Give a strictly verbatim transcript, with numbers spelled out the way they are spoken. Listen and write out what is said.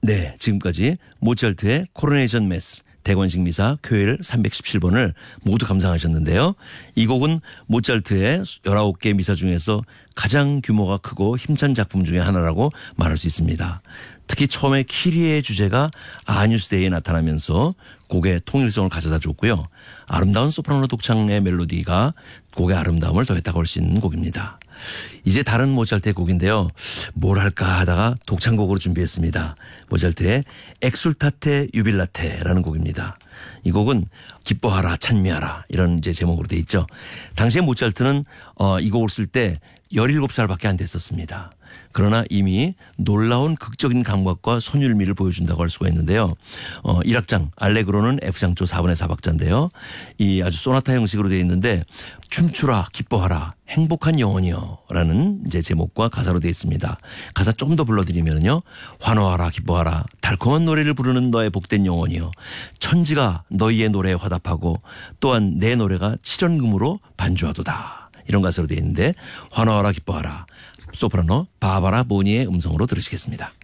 네, 지금까지 모차르트의 코로네이션 메스 대관식 미사 큐엘 삼백십칠 번을 모두 감상하셨는데요. 이 곡은 모차르트의 열아홉 개 미사 중에서 가장 규모가 크고 힘찬 작품 중에 하나라고 말할 수 있습니다. 특히 처음에 키리의 주제가 아뉴스데이에 나타나면서 곡의 통일성을 가져다 줬고요. 아름다운 소프라노 독창의 멜로디가 곡의 아름다움을 더했다고 할 수 있는 곡입니다. 이제 다른 모차르트의 곡인데요. 뭘 할까 하다가 독창곡으로 준비했습니다. 모차르트의 엑술타테 유빌라테라는 곡입니다. 이 곡은 기뻐하라 찬미하라 이런 이제 제목으로 돼 있죠. 당시에 모차르트는 어, 이 곡을 쓸 때 열일곱 살밖에 안 됐었습니다. 그러나 이미 놀라운 극적인 감각과 선율미를 보여준다고 할 수가 있는데요. 어, 일 악장 알레그로는 F장조 사분의 사 박자인데요. 이 아주 소나타 형식으로 되어 있는데 춤추라 기뻐하라 행복한 영혼이여 라는 이제 제목과 가사로 되어 있습니다. 가사 조금 더 불러드리면요. 환호하라 기뻐하라 달콤한 노래를 부르는 너의 복된 영혼이여 천지가 너희의 노래에 화답하고 또한 내 노래가 칠연금으로 반주하도다. 이런 가사로 되어 있는데 환호하라 기뻐하라 소프라노 바바라 모니의 음성으로 들으시겠습니다.